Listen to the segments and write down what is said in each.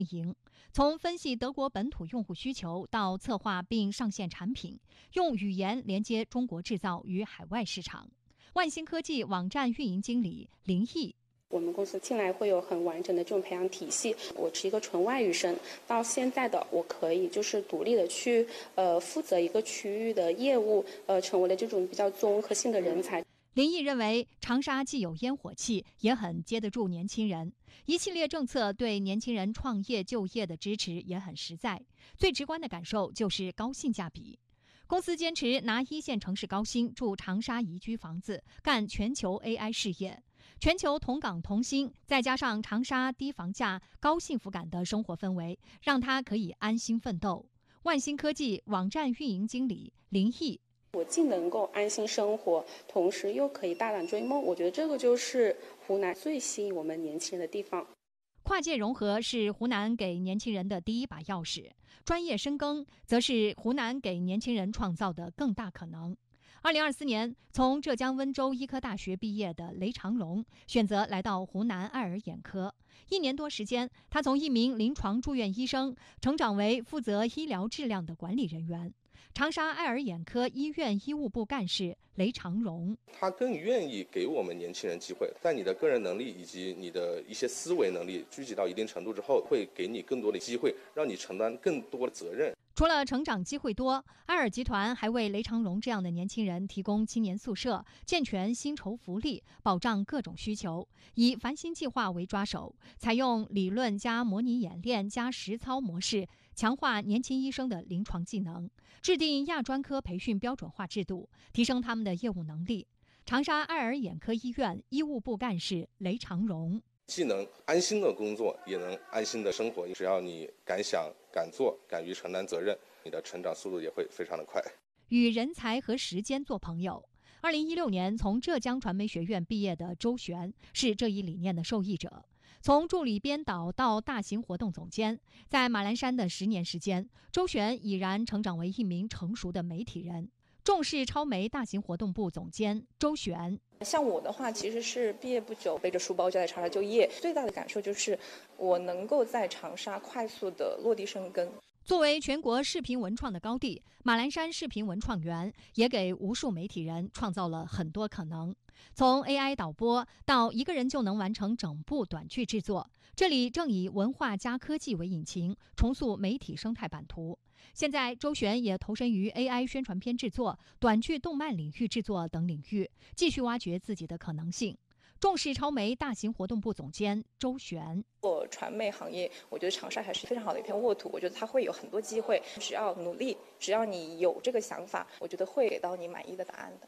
营，从分析德国本土用户需求到策划并上线产品，用语言连接中国制造与海外市场。万兴科技网站运营经理林毅， 我们公司进来会有很完整的这种培养体系。我是一个纯外语生，到现在的我可以就是独立的去负责一个区域的业务，成为了这种比较综合性的人才。 林毅认为，长沙既有烟火气，也很接得住年轻人。一系列政策对年轻人创业就业的支持也很实在，最直观的感受就是高性价比。公司坚持拿一线城市高薪住长沙宜居房子，干全球 AI 事业。全球同岗同薪，再加上长沙低房价、高幸福感的生活氛围，让他可以安心奋斗。万兴科技网站运营经理林毅， 我既能够安心生活，同时又可以大胆追梦，我觉得这个就是湖南最吸引我们年轻人的地方。 跨界融合是湖南给年轻人的第一把钥匙，专业深耕则是湖南给年轻人创造的更大可能。2024年，从浙江温州医科大学毕业的雷长荣选择来到湖南爱尔眼科。1年多时间，他从一名临床住院医生成长为负责医疗质量的管理人员。长沙爱尔眼科医院医务部干事雷长荣， 他更愿意给我们年轻人机会，在你的个人能力以及你的一些思维能力聚集到一定程度之后，会给你更多的机会，让你承担更多的责任。 除了成长机会多，爱尔集团还为雷长荣这样的年轻人提供青年宿舍、健全薪酬福利，保障各种需求。以繁星计划为抓手，采用理论加模拟演练加实操模式，强化年轻医生的临床技能，制定亚专科培训标准化制度，提升他们的业务能力。长沙爱尔眼科医院医务部干事雷长荣， 既能安心的工作，也能安心的生活。只要你敢想、敢做、敢于承担责任，你的成长速度也会非常的快。 与人才和时间做朋友。2016年从浙江传媒学院毕业的周璇是这一理念的受益者。从助理编导到大型活动总监，在马栏山的10年时间，周璇已然成长为一名成熟的媒体人。众视超媒大型活动部总监周璇， 像我的话，其实是毕业不久，背着书包就在长沙就业。最大的感受就是我能够在长沙快速的落地生根。 作为全国视频文创的高地，马栏山视频文创园也给无数媒体人创造了很多可能。从 AI 导播到一个人就能完成整部短剧制作，这里正以文化加科技为引擎，重塑媒体生态版图。现在，周璇也投身于 AI 宣传片制作、短剧动漫领域制作等领域，继续挖掘自己的可能性。众视超媒大型活动部总监周璇， 做传媒行业，我觉得长沙还是非常好的一片沃土，我觉得它会有很多机会，只要努力，只要你有这个想法，我觉得会给到你满意的答案的。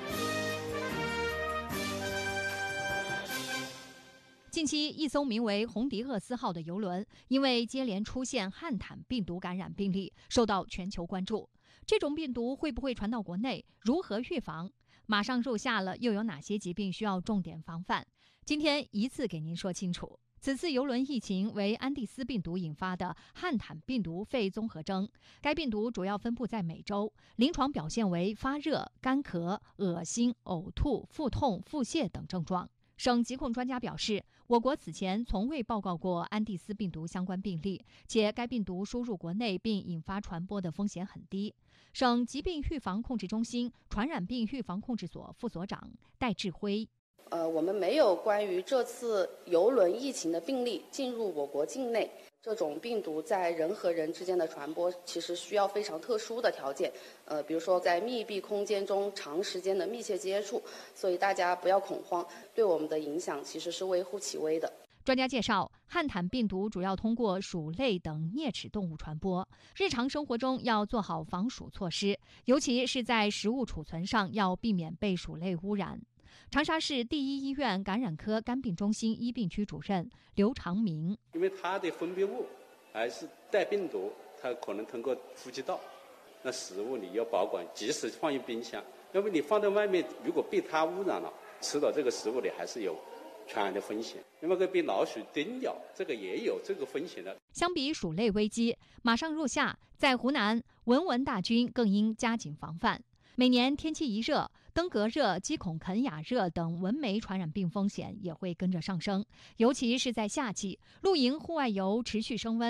近期，一艘名为红迪厄斯号的邮轮因为接连出现汉坦病毒感染病例，受到全球关注。这种病毒会不会传到国内？如何预防？马上入夏了，又有哪些疾病需要重点防范？今天一次给您说清楚。此次邮轮疫情为安第斯病毒引发的汉坦病毒肺综合征，该病毒主要分布在美洲，临床表现为发热、干咳、恶心、呕吐、腹痛、腹泻等症状。省疾控专家表示，我国此前从未报告过安第斯病毒相关病例，且该病毒输入国内并引发传播的风险很低。省疾病预防控制中心传染病预防控制所副所长戴志辉， 我们没有关于这次邮轮疫情的病例进入我国境内。这种病毒在人和人之间的传播其实需要非常特殊的条件，比如说在密闭空间中长时间的密切接触，所以大家不要恐慌，对我们的影响其实是微乎其微的。 专家介绍，汉坦病毒主要通过鼠类等啮齿动物传播，日常生活中要做好防鼠措施，尤其是在食物储存上要避免被鼠类污染。长沙市第一医院感染科肝病中心医病区主任刘长明， 因为它的分泌物还是带病毒，它可能通过呼吸道，那食物你要保管，及时放于冰箱，要不你放在外面，如果被它污染了，吃到这个食物里还是有传染的风险。那么被老鼠叮咬，这个也有这个风险的。 相比鼠类危机，马上入夏，在湖南蚊大军更应加紧防范。每年天气一热， 登革热、鸡孔肯雅热等蚊媒传染病风险也会跟着上升，尤其是在夏季，露营、户外游持续升温。